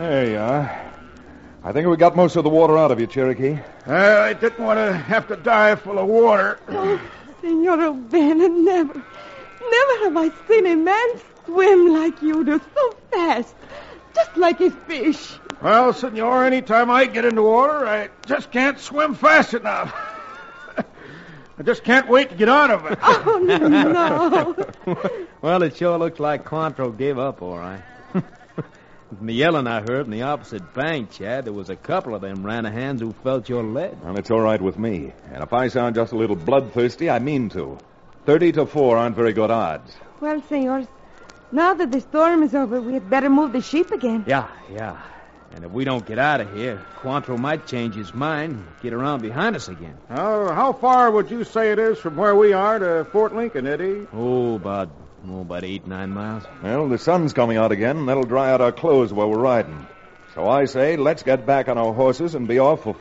There you are. I think we got most of the water out of you, Cherokee. I didn't want to have to die full of water. Oh, Senor O'Bannon, never have I seen a man swim like you do, so fast, just like a fish. Well, senor, anytime I get into water, I just can't swim fast enough. I just can't wait to get out of it. Oh, no. Well, it sure looks like Quantrill gave up, all right. From the yelling I heard from the opposite bank, Chad, there was a couple of them Ranahands who felt your lead. Well, it's all right with me. And if I sound just a little bloodthirsty, I mean to. 30-4 aren't very good odds. Well, senors, now that the storm is over, we had better move the sheep again. Yeah. And if we don't get out of here, Quantrill might change his mind and get around behind us again. How far would you say it is from where we are to Fort Lincoln, Eddie? About 8-9 miles. Well, the sun's coming out again, and that'll dry out our clothes while we're riding. So I say, let's get back on our horses and be off for